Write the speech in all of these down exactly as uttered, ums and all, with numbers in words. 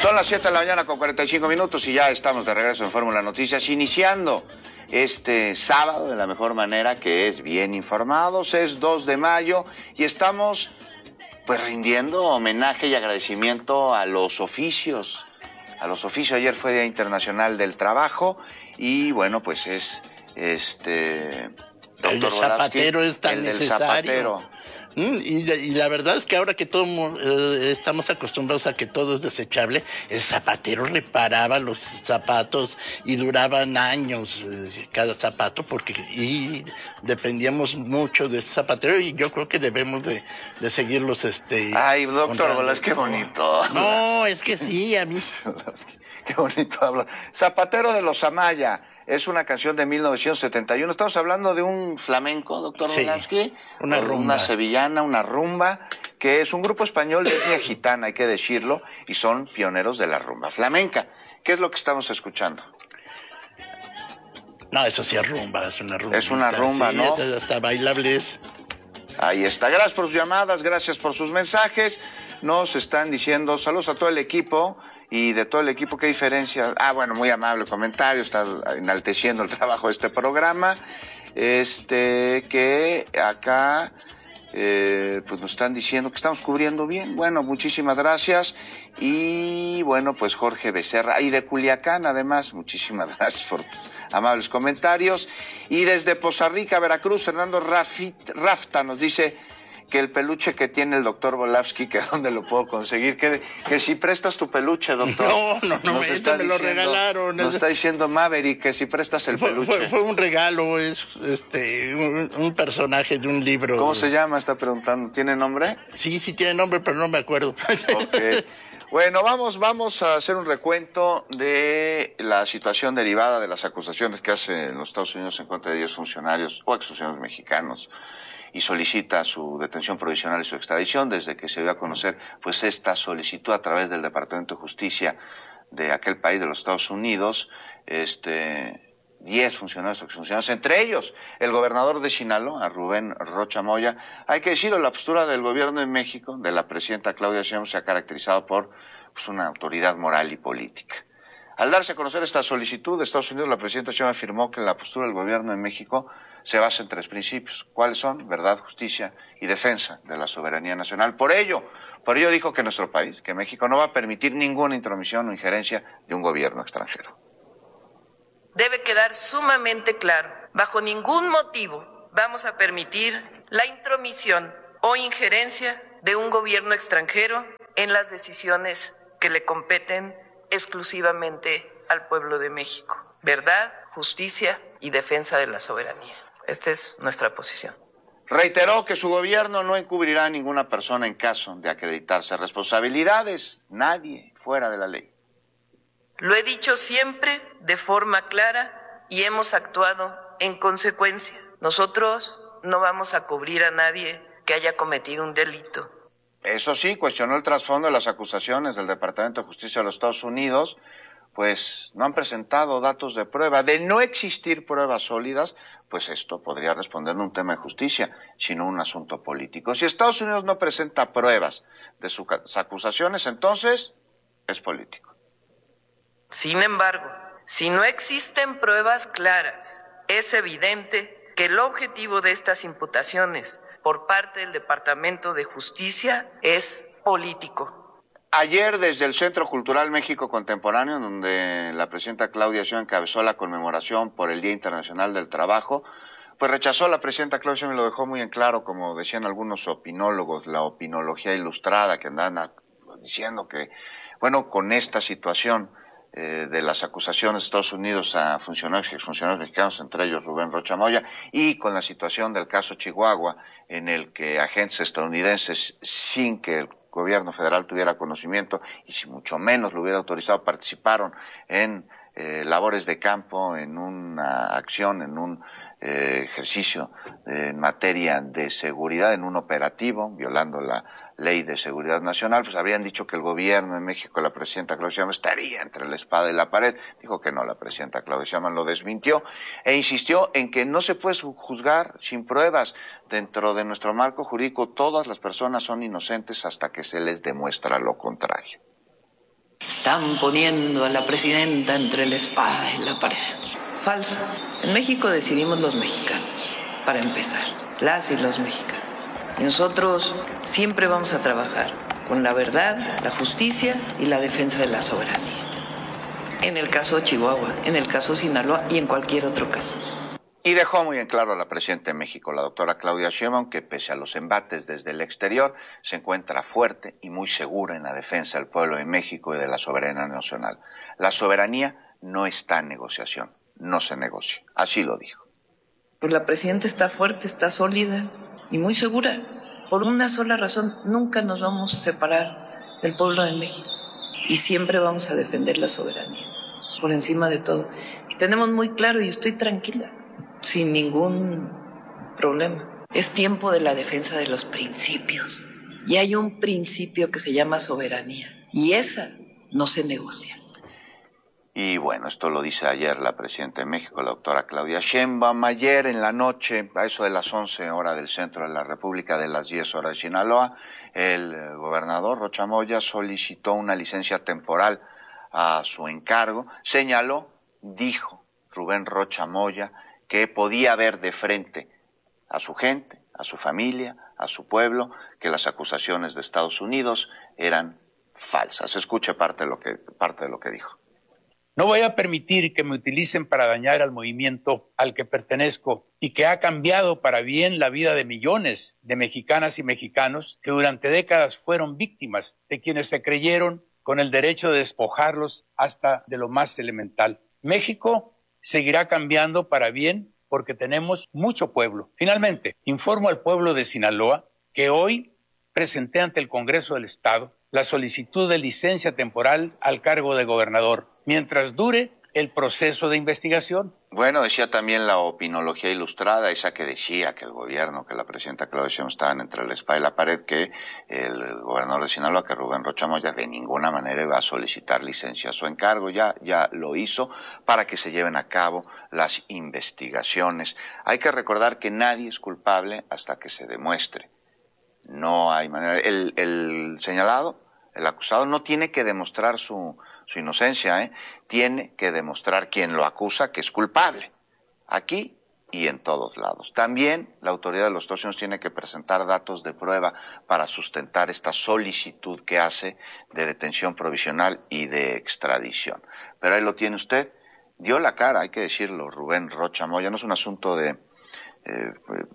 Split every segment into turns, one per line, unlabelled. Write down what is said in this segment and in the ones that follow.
Son las siete de la mañana con cuarenta y cinco minutos y ya estamos de regreso en Fórmula Noticias, iniciando este sábado de la mejor manera, que es bien informados. Es dos de mayo y estamos pues rindiendo homenaje y agradecimiento a los oficios. A los oficios. Ayer fue Día Internacional del Trabajo y bueno, pues es este doctor
El del zapatero es tan
el del
necesario.
Zapatero.
Mm, y, y la verdad es que ahora que todo eh, estamos acostumbrados a que todo es desechable, el zapatero reparaba los zapatos y duraban años eh, cada zapato, porque y dependíamos mucho de ese zapatero, y yo creo que debemos de, de seguirlos. Este,
Ay, doctor
comprando.
Bolas, qué bonito.
No, es que sí, a mí.
Qué bonito habla. Zapatero de los Amaya. Es una canción de mil novecientos setenta y uno. Estamos hablando de un flamenco, doctor
Sí,
Volavsky.
una rumba.
Una sevillana, una rumba, que es un grupo español de etnia gitana, hay que decirlo, y son pioneros de la rumba flamenca. ¿Qué es lo que estamos escuchando?
No, eso sí es rumba, es una rumba.
Es una rumba,
sí,
¿no?
Es hasta bailable es.
Ahí está. Gracias por sus llamadas, gracias por sus mensajes. Nos están diciendo saludos a todo el equipo. Y de todo el equipo, ¿qué diferencia? Ah, bueno, muy amable comentario, está enalteciendo el trabajo de este programa. Este, que acá, eh, pues nos están diciendo que estamos cubriendo bien. Bueno, muchísimas gracias. Y bueno, pues Jorge Becerra, y de Culiacán, además, muchísimas gracias por tus amables comentarios. Y desde Poza Rica, Veracruz, Fernando Rafit, Rafta nos dice que el peluche que tiene el doctor Volavsky, que dónde lo puedo conseguir, que, que si prestas tu peluche, doctor.
No, no, no,
nos
este
está
me lo
diciendo,
regalaron.
Nos está diciendo Maverick que si prestas el
fue,
peluche.
Fue, fue un regalo, es este un, un personaje de un libro.
¿Cómo se llama? Está preguntando. ¿Tiene nombre?
Sí, sí tiene nombre, pero no me acuerdo.
Okay. Bueno, vamos, vamos a hacer un recuento de la situación derivada de las acusaciones que hacen los Estados Unidos en contra de diez funcionarios o exfuncionarios mexicanos, y solicita su detención provisional y su extradición desde que se dio a conocer pues esta solicitud a través del Departamento de Justicia de aquel país, de los Estados Unidos. Este, diez funcionarios o exfuncionarios, entre ellos el gobernador de Sinaloa, Rubén Rocha Moya. Hay que decirlo, la postura del gobierno de México, de la presidenta Claudia Sheinbaum, se ha caracterizado por pues, una autoridad moral y política. Al darse a conocer esta solicitud de Estados Unidos, la presidenta Sheinbaum afirmó que la postura del gobierno de México se basa en tres principios. ¿Cuáles son? Verdad, justicia y defensa de la soberanía nacional. Por ello, por ello dijo que nuestro país, que México, no va a permitir ninguna intromisión o injerencia de un gobierno extranjero.
Debe quedar sumamente claro, bajo ningún motivo vamos a permitir la intromisión o injerencia de un gobierno extranjero en las decisiones que le competen exclusivamente al pueblo de México. Verdad, justicia y defensa de la soberanía. Esta es nuestra posición.
Reiteró que su gobierno no encubrirá a ninguna persona en caso de acreditarse responsabilidades, nadie fuera de la ley.
Lo he dicho siempre de forma clara y hemos actuado en consecuencia. Nosotros no vamos a cubrir a nadie que haya cometido un delito.
Eso sí, cuestionó el trasfondo de las acusaciones del Departamento de Justicia de los Estados Unidos, pues no han presentado datos de prueba. De no existir pruebas sólidas, pues esto podría responder no un tema de justicia, sino un asunto político. Si Estados Unidos no presenta pruebas de sus acusaciones, entonces es político.
Sin embargo, si no existen pruebas claras, es evidente que el objetivo de estas imputaciones por parte del Departamento de Justicia es político.
Ayer, desde el Centro Cultural México Contemporáneo, donde la presidenta Claudia Sheinbaum encabezó la conmemoración por el Día Internacional del Trabajo, pues rechazó la presidenta Claudia Sheinbaum y lo dejó muy en claro, como decían algunos opinólogos, la opinología ilustrada, que andan diciendo que, bueno, con esta situación eh, de las acusaciones de Estados Unidos a funcionarios y exfuncionarios mexicanos, entre ellos Rubén Rocha Moya, y con la situación del caso Chihuahua, en el que agentes estadounidenses, sin que el gobierno federal tuviera conocimiento y si mucho menos lo hubiera autorizado, participaron en eh, labores de campo, en una acción, en un eh, ejercicio eh, en materia de seguridad, en un operativo, violando la ley de seguridad nacional, pues habrían dicho que el gobierno de México, la presidenta Claudia Sheinbaum, estaría entre la espada y la pared. Dijo que no, la presidenta Claudia Sheinbaum lo desmintió e insistió en que no se puede juzgar sin pruebas. Dentro de nuestro marco jurídico, todas las personas son inocentes hasta que se les demuestra lo contrario.
Están poniendo a la presidenta entre la espada y la pared. Falso. En México decidimos los mexicanos, para empezar, las y los mexicanos. Y nosotros siempre vamos a trabajar con la verdad, la justicia y la defensa de la soberanía. En el caso de Chihuahua, en el caso de Sinaloa y en cualquier otro caso.
Y dejó muy en claro a la presidenta de México, la doctora Claudia Sheinbaum, que pese a los embates desde el exterior, se encuentra fuerte y muy segura en la defensa del pueblo de México y de la soberanía nacional. La soberanía no está en negociación, no se negocia. Así lo dijo.
Pues la presidenta está fuerte, está sólida y muy segura. Por una sola razón, nunca nos vamos a separar del pueblo de México. Y siempre vamos a defender la soberanía, por encima de todo. Y tenemos muy claro, y estoy tranquila, sin ningún problema. Es tiempo de la defensa de los principios. Y hay un principio que se llama soberanía. Y esa no se negocia.
Y bueno, esto lo dice ayer la presidenta de México, la doctora Claudia Sheinbaum. Ayer en la noche, a eso de las once horas del centro de la República, de las diez horas de Sinaloa, el gobernador Rocha Moya solicitó una licencia temporal a su encargo. Señaló, dijo Rubén Rocha Moya, que podía ver de frente a su gente, a su familia, a su pueblo, que las acusaciones de Estados Unidos eran falsas. Escuche parte de lo que, parte de lo que dijo.
No voy a permitir que me utilicen para dañar al movimiento al que pertenezco y que ha cambiado para bien la vida de millones de mexicanas y mexicanos que durante décadas fueron víctimas de quienes se creyeron con el derecho de despojarlos hasta de lo más elemental. México seguirá cambiando para bien porque tenemos mucho pueblo. Finalmente, informo al pueblo de Sinaloa que hoy presenté ante el Congreso del Estado la solicitud de licencia temporal al cargo de gobernador, mientras dure el proceso de investigación.
Bueno, decía también la opinología ilustrada, esa que decía que el gobierno, que la presidenta Claudia Sheinbaum estaban entre la espada y la pared, que el gobernador de Sinaloa, que Rubén Rocha Moya, de ninguna manera iba a solicitar licencia a su encargo. Ya, ya lo hizo para que se lleven a cabo las investigaciones. Hay que recordar que nadie es culpable hasta que se demuestre. No hay manera. El, el señalado, el acusado, no tiene que demostrar su, su inocencia, ¿eh? Tiene que demostrar quien lo acusa que es culpable, aquí y en todos lados. También la autoridad de los Estados Unidos tiene que presentar datos de prueba para sustentar esta solicitud que hace de detención provisional y de extradición. Pero ahí lo tiene usted, dio la cara, hay que decirlo, Rubén Rocha Moya. No es un asunto de eh,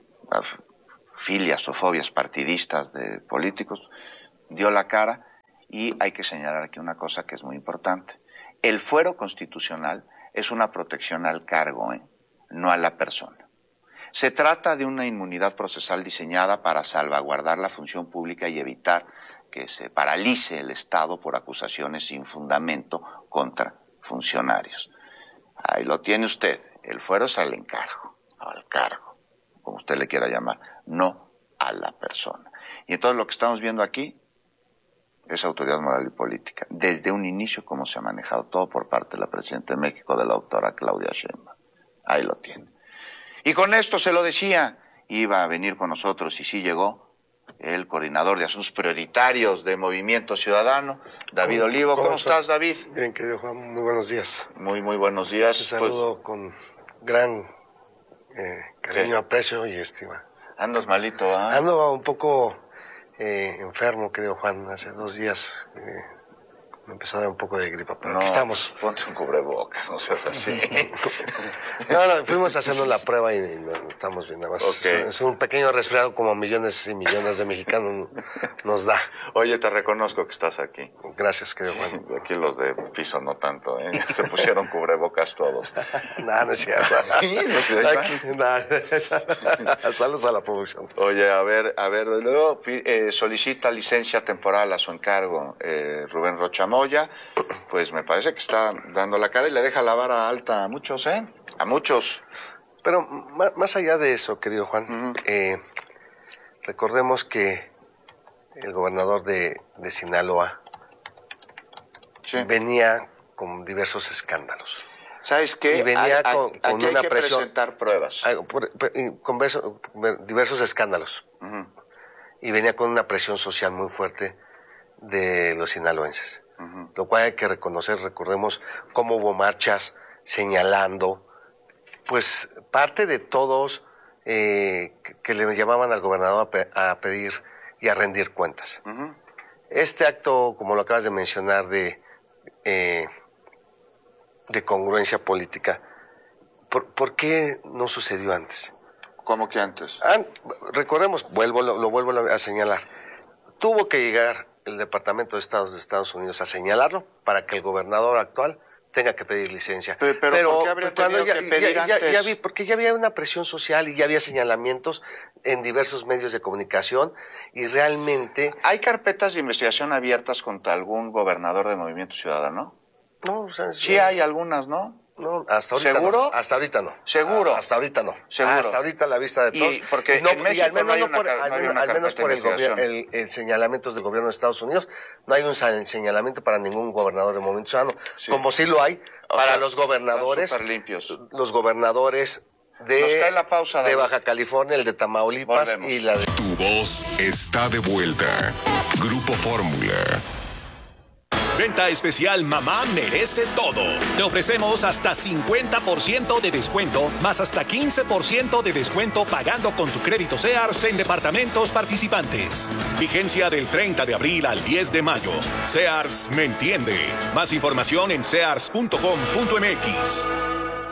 filias o fobias partidistas de políticos, dio la cara. Y hay que señalar aquí una cosa que es muy importante. El fuero constitucional es una protección al cargo, ¿eh? No a la persona. Se trata de una inmunidad procesal diseñada para salvaguardar la función pública y evitar que se paralice el Estado por acusaciones sin fundamento contra funcionarios. Ahí lo tiene usted. El fuero es al encargo, al cargo, como usted le quiera llamar, no a la persona. Y entonces lo que estamos viendo aquí es autoridad moral y política. Desde un inicio, como se ha manejado todo por parte de la presidenta de México, de la doctora Claudia Sheinbaum. Ahí lo tiene. Y con esto se lo decía, iba a venir con nosotros y sí llegó el coordinador de asuntos prioritarios de Movimiento Ciudadano, David Olivo. ¿Cómo, ¿Cómo estás, David?
Bien, querido Juan, muy buenos días.
Muy, muy buenos días.
Te saludo pues, con gran eh, cariño, ¿qué? Aprecio y estima.
Andas malito, ¿ah?
¿eh? Ando un poco eh, enfermo, querido Juan. Hace dos días eh, me empezó a dar un poco de gripa, pero
no,
aquí estamos.
Ponte un cubrebocas, no seas así.
no, no, fuimos haciendo la prueba y, y no, estamos bien. Nada más. Okay. Es, es un pequeño resfriado como millones y millones de mexicanos nos da.
Oye, te reconozco que estás aquí.
Gracias, querido
sí,
Juan.
Aquí los de piso no tanto, ¿eh? Se pusieron cubrebocas todos.
no, no es cierto.
¿Sí? ¿No se aquí,
no. Saludos a la producción.
Oye, a ver, a ver, luego eh, solicita licencia temporal a su encargo eh, Rubén Rocha Moya, pues me parece que está dando la cara y le deja la vara alta a muchos, ¿eh? A muchos.
Pero más, más allá de eso, querido Juan, uh-huh. eh, recordemos que el gobernador de, de Sinaloa sí. venía con diversos escándalos.
¿Sabes qué?
Y venía
a, a,
con, con
aquí
una
hay que
presión,
presentar pruebas.
A, por, por, con beso, diversos escándalos. Uh-huh. Y venía con una presión social muy fuerte de los sinaloenses. Uh-huh. Lo cual hay que reconocer, recordemos cómo hubo marchas señalando, pues parte de todos eh, que, que le llamaban al gobernador a, pe- a pedir y a rendir cuentas. Uh-huh. Este acto, como lo acabas de mencionar, de, eh, de congruencia política, ¿por, ¿por qué no sucedió antes?
¿Cómo que antes?
Ah, recordemos, vuelvo, lo, lo vuelvo a señalar, tuvo que llegar el Departamento de Estados de Estados Unidos a señalarlo para que el gobernador actual tenga que pedir licencia.
Pero, pero, pero ¿por qué habría tenido
ya,
que pedir
ya,
antes?
Ya, ya vi, porque ya había una presión social y ya había señalamientos en diversos medios de comunicación y realmente...
¿Hay carpetas de investigación abiertas contra algún gobernador de Movimiento Ciudadano?
No, o sea...
Sí hay algunas, ¿no?
No, hasta ahorita
¿Seguro?
no. Hasta ahorita no.
¿Seguro?
Hasta ahorita no.
¿Seguro?
Hasta ahorita a la vista de todos.
Y porque
no,
en México
y al menos
no hay
no
una,
por,
no
al
hay
menos,
una
al menos
carpeta
por
de
el, gobierno,
investigación.
el, el señalamientos del gobierno de Estados Unidos, no hay un señalamiento para ningún gobernador de Movimiento Ciudadano, sí. Como sí lo hay o para sea, los gobernadores,
limpios.
Los gobernadores de,
Nos cae la pausa,
de Baja California, el de Tamaulipas. Volvemos. Y la de...
Tu voz está de vuelta. Grupo Fórmula.
Venta especial Mamá Merece Todo. Te ofrecemos hasta cincuenta por ciento de descuento, más hasta quince por ciento de descuento pagando con tu crédito Sears en departamentos participantes. Vigencia del treinta de abril al diez de mayo. Sears me entiende. Más información en sears punto com punto m x.